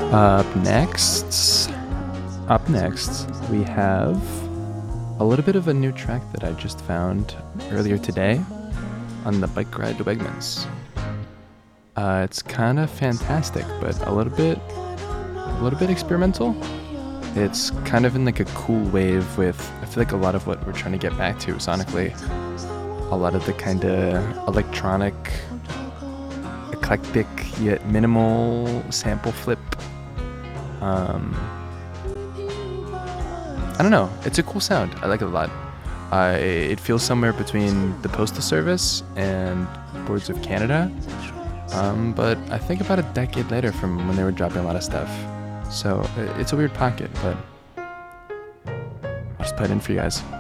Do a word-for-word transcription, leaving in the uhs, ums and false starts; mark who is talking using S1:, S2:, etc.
S1: Up next, up next, we have a little bit of a new track that I just found earlier today on the bike ride to Wegmans. Uh, it's kind of fantastic, but a little bit, a little bit experimental. It's kind of in like a cool wave with, I feel like a lot of what we're trying to get back to sonically. A lot of the kind of electronic, eclectic yet minimal sample flip. Um, I don't know. It's a cool sound. I like it a lot. Uh, it feels somewhere between the Postal Service and Boards of Canada. Um, but I think about a decade later from when they were dropping a lot of stuff. So it's a weird pocket, but I'll just put it in for you guys.